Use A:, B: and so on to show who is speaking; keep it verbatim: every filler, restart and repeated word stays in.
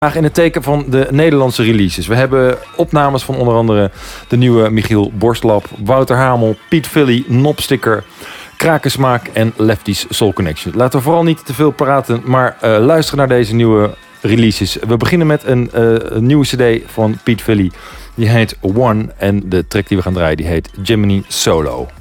A: In het teken van de Nederlandse releases. We hebben opnames van onder andere de nieuwe Michiel Borstlap, Wouter Hamel, Piet Philly, Nopsticker, Krakensmaak en Lefty's Soul Connection. Laten we vooral niet te veel praten, maar uh, luisteren naar deze nieuwe releases. We beginnen met een, uh, een nieuwe cd van Piet Philly. Die heet One en de track die we gaan draaien die heet Gemini Solo.